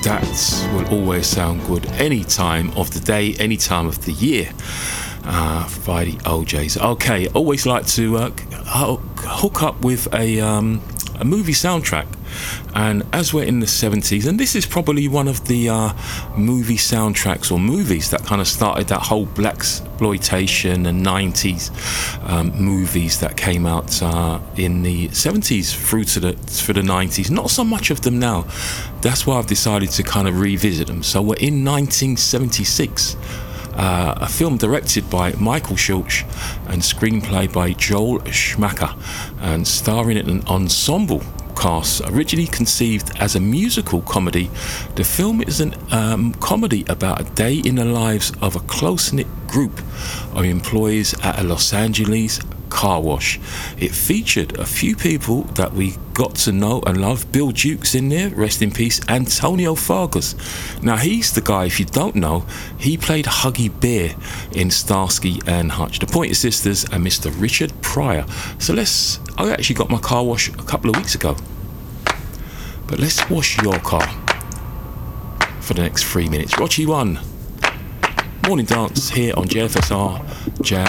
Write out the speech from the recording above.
That will always sound good any time of the day, any time of the year. By the OJs. Okay, always like to hook up with a movie soundtrack. And as we're in the 70s, and this is probably one of the movie soundtracks or movies that kind of started that whole blaxploitation and 90s movies that came out in the 70s through to the 90s. Not so much of them now. That's why I've decided to kind of revisit them. So we're in 1976. A film directed by Michael Schultz and screenplay by Joel Schumacher, and starring in an ensemble cast. Originally conceived as a musical comedy, the film is a comedy about a day in the lives of a close-knit group of employees at a Los Angeles car wash. It featured a few people that we got to know and love. Bill Duke's in there, rest in peace. Antonio Fargas. Now he's the guy, if you don't know, he played Huggy Bear in Starsky and Hutch, the Pointer Sisters, and Mr. Richard Pryor. So I actually got my car wash a couple of weeks ago, but let's wash your car for the next 3 minutes. Rochi One Morning Dance here on JFSR Jam.